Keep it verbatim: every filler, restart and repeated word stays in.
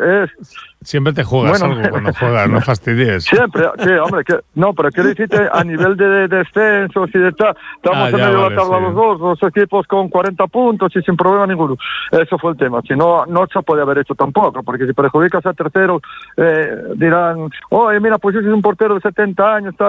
es... Siempre te juegas bueno, algo cuando juegas, no fastidies. Siempre, sí, hombre, que, no, pero quiero decirte, a nivel de, de descensos y de tal, estamos Ah, en ya, medio de vale, la tabla sí. los dos, los equipos con cuarenta puntos y sin problema ninguno. Eso fue el tema, si no, no se puede haber hecho tampoco, porque si perjudicas a terceros, eh, dirán, oye, mira, pues yo soy un portero de setenta años, tal.